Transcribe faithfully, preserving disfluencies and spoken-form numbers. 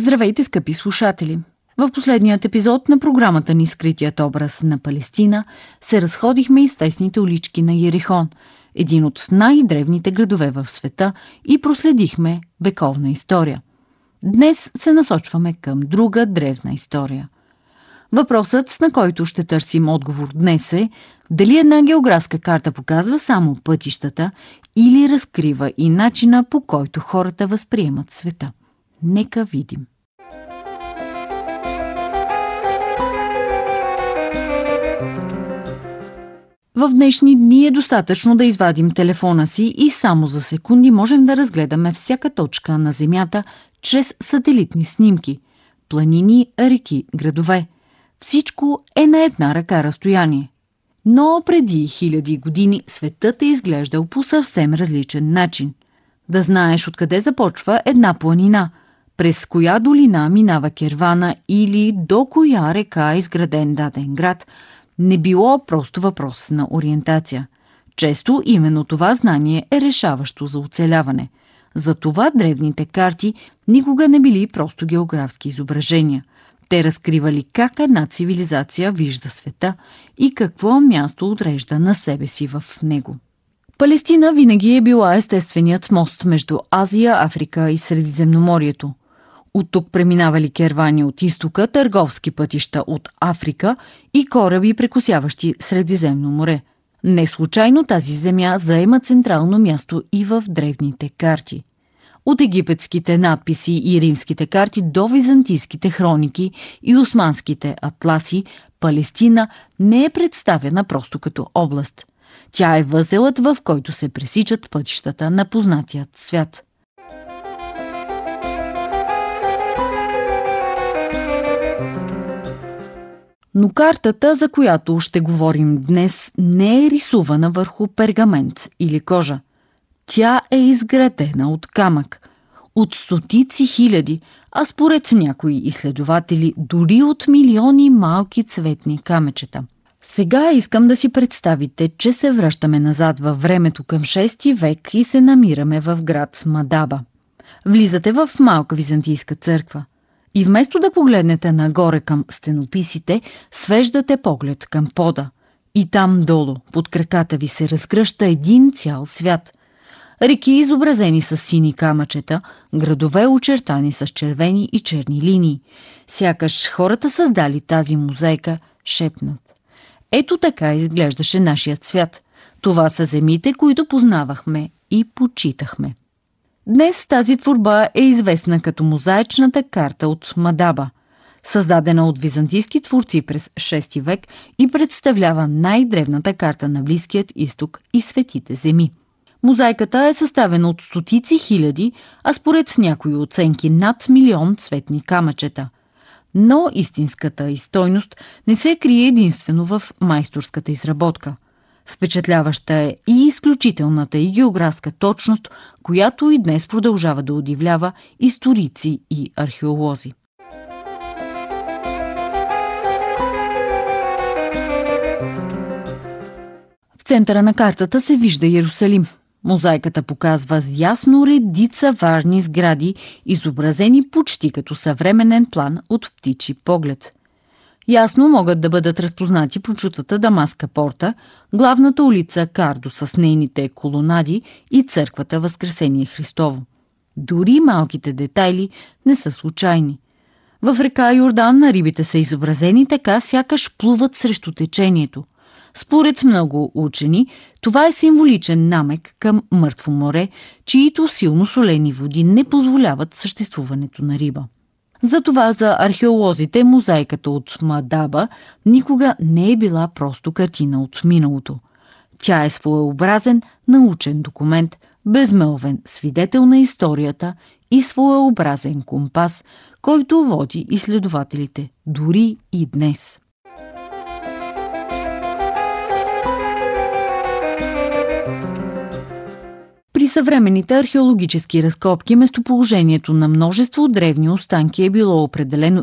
Здравейте, скъпи слушатели! В последният епизод на програмата ни "Скритият образ на Палестина" се разходихме из тесните улички на Йерихон, един от най-древните градове в света, и проследихме вековна история. Днес се насочваме към друга древна история. Въпросът, на който ще търсим отговор днес, е дали една географска карта показва само пътищата или разкрива и начина, по който хората възприемат света. Нека видим. В днешни дни е достатъчно да извадим телефона си и само за секунди можем да разгледаме всяка точка на Земята чрез сателитни снимки. Планини, реки, градове. Всичко е на една ръка разстояние. Но преди хиляди години светът е изглеждал по съвсем различен начин. Да знаеш откъде започва една планина, през коя долина минава кервана или до коя река е изграден даден град, не било просто въпрос на ориентация. Често именно това знание е решаващо за оцеляване. Затова древните карти никога не били просто географски изображения. Те разкривали как една цивилизация вижда света и какво място отрежда на себе си в него. Палестина винаги е била естественият мост между Азия, Африка и Средиземноморието. От тук преминавали кервани от изтока, търговски пътища от Африка и кораби, прекосяващи Средиземно море. Не случайно тази земя заема централно място и в древните карти. От египетските надписи и римските карти до византийските хроники и османските атласи, Палестина не е представена просто като област. Тя е възелът, в който се пресичат пътищата на познатият свят. Но картата, за която ще говорим днес, не е рисувана върху пергамент или кожа. Тя е изградена от камък, от стотици хиляди, а според някои изследователи дори от милиони малки цветни камъчета. Сега искам да си представите, че се връщаме назад във времето към шести век и се намираме в град Мадаба. Влизате в малка византийска църква. И вместо да погледнете нагоре към стенописите, свеждате поглед към пода. И там долу, под краката ви, се разгръща един цял свят. Реки, изобразени с сини камъчета, градове, очертани с червени и черни линии. Сякаш хората, създали тази мозайка, шепнат. Ето така изглеждаше нашият свят. Това са земите, които познавахме и почитахме. Днес тази творба е известна като мозаичната карта от Мадаба, създадена от византийски творци през шести век и представлява най-древната карта на Близкият изток и светите земи. Мозайката е съставена от стотици хиляди, а според някои оценки над милион цветни камъчета. Но истинската й стойност не се крие единствено в майсторската изработка. Впечатляваща е и изключителната и географска точност, която и днес продължава да удивлява историци и археолози. В центъра на картата се вижда Йерусалим. Мозайката показва ясно редица важни сгради, изобразени почти като съвременен план от птичи поглед. Ясно могат да бъдат разпознати прочутата Дамаска порта, главната улица Кардо с нейните колонади и църквата Възкресение Христово. Дори малките детайли не са случайни. В река Йордан на рибите са изобразени така, сякаш плуват срещу течението. Според много учени, това е символичен намек към мъртво море, чието силно солени води не позволяват съществуването на риба. Затова за археолозите мозайката от Мадаба никога не е била просто картина от миналото. Тя е своеобразен научен документ, безмълвен свидетел на историята и своеобразен компас, който води изследователите дори и днес. При съвременните археологически разкопки местоположението на множество древни останки е било определено